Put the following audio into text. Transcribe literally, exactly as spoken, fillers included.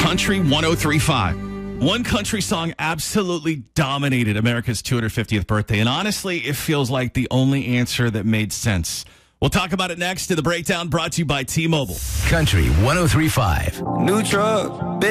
Country one oh three point five. One country song absolutely dominated America's two hundred fiftieth birthday, and honestly, it feels like the only answer that made sense. We'll talk about it next in the breakdown, brought to you by T-Mobile. Country one oh three point five. New truck.